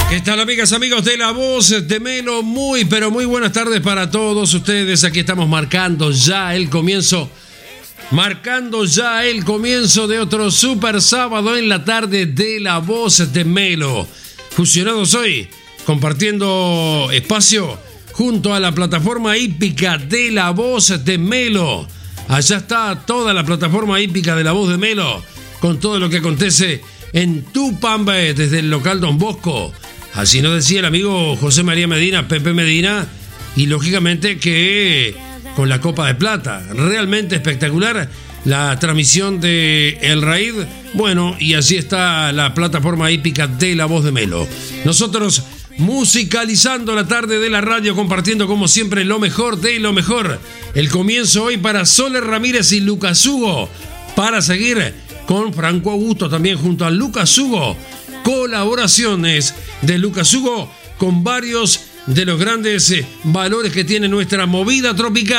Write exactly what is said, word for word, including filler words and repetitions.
¿Qué tal, amigas, amigos de La Voz de Melo? Muy, pero muy buenas tardes para todos ustedes. Aquí estamos marcando ya el comienzo, marcando ya el comienzo de otro super sábado en la tarde de La Voz de Melo. Fusionados hoy, compartiendo espacio junto a la plataforma hípica de La Voz de Melo. Allá está toda la plataforma hípica de La Voz de Melo, con todo lo que acontece en Tupambe, desde el local Don Bosco. Así nos decía el amigo José María Medina, Pepe Medina, y lógicamente que con la Copa de Plata, realmente espectacular la transmisión de El Raid. Bueno, y así está la plataforma hípica de La Voz de Melo. Nosotros musicalizando la tarde de la radio, compartiendo como siempre lo mejor de lo mejor. El comienzo hoy para Soler Ramírez y Lucas Hugo, para seguir con Franco Augusto también junto a Lucas Hugo. Colaboraciones de Lucas Hugo con varios de los grandes valores que tiene nuestra movida tropical.